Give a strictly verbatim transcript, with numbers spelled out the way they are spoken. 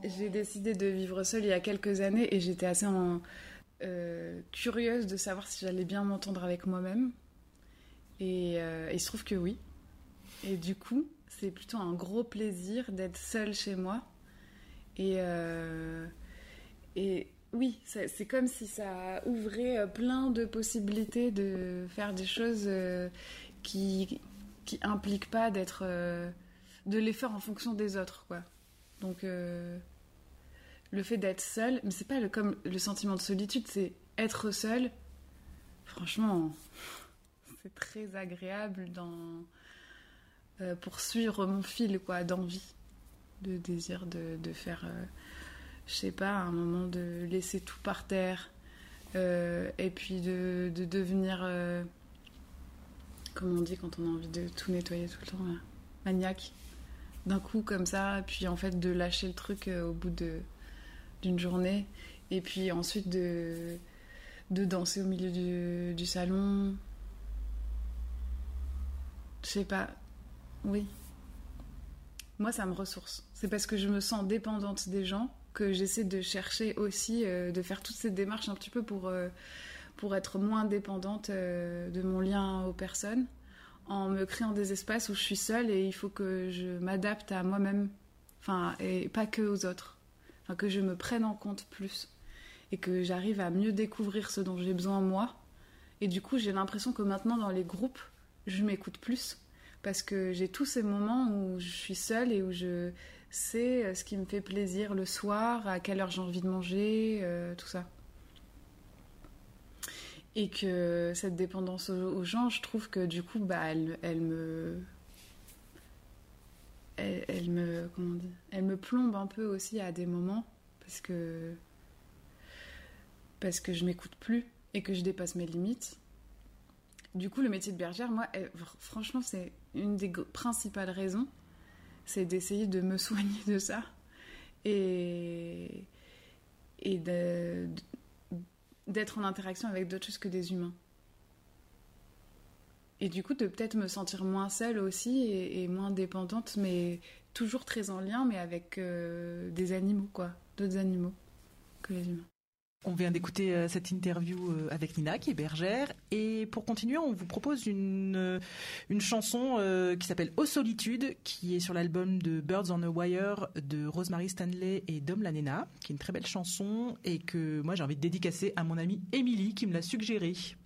J'ai décidé de vivre seule il y a quelques années et j'étais assez en, euh, curieuse de savoir si j'allais bien m'entendre avec moi-même. Et euh, il se trouve que oui. Et du coup, c'est plutôt un gros plaisir d'être seule chez moi. Et, euh, et oui, c'est, c'est comme si ça ouvrait plein de possibilités de faire des choses euh, qui qui impliquent pas d'être euh, de les faire en fonction des autres, quoi. Donc euh, le fait d'être seule, mais c'est pas le, comme le sentiment de solitude, c'est être seule. Franchement, c'est très agréable dans euh, pour suivre mon fil, quoi, d'envie, de désir de, de faire, euh, je sais pas, à un moment de laisser tout par terre, euh, et puis de, de devenir, euh, comment on dit quand on a envie de tout nettoyer tout le temps, là, maniaque, d'un coup comme ça, et puis en fait de lâcher le truc euh, au bout de d'une journée, et puis ensuite de de danser au milieu du, du salon. Je sais pas. Oui. Moi, ça me ressource. C'est parce que je me sens dépendante des gens que j'essaie de chercher aussi, euh, de faire toutes ces démarches un petit peu pour, euh, pour être moins dépendante euh, de mon lien aux personnes, en me créant des espaces où je suis seule et il faut que je m'adapte à moi-même, enfin, et pas que aux autres. Enfin, que je me prenne en compte plus et que j'arrive à mieux découvrir ce dont j'ai besoin moi. Et du coup, j'ai l'impression que maintenant, dans les groupes, je m'écoute plus parce que j'ai tous ces moments où je suis seule et où je sais ce qui me fait plaisir le soir, à quelle heure j'ai envie de manger, euh, tout ça. Et que cette dépendance aux, aux gens, je trouve que du coup, bah, elle, elle me... Elle, elle me... Comment on dit ? Elle me plombe un peu aussi à des moments parce que... Parce que je m'écoute plus et que je dépasse mes limites. Du coup, le métier de bergère, moi, elle, franchement, c'est une des principales raisons, c'est d'essayer de me soigner de ça et, et de, d'être en interaction avec d'autres choses que des humains. Et du coup, de peut-être me sentir moins seule aussi et, et moins dépendante, mais toujours très en lien, mais avec euh, des animaux, quoi, d'autres animaux que les humains. On vient d'écouter euh, cette interview euh, avec Nina, qui est bergère. Et pour continuer, on vous propose une, euh, une chanson euh, qui s'appelle « Aux solitudes », qui est sur l'album de Birds on a Wire de Rosemary Stanley et Dom Lanena, qui est une très belle chanson et que moi j'ai envie de dédicacer à mon amie Émilie qui me l'a suggérée.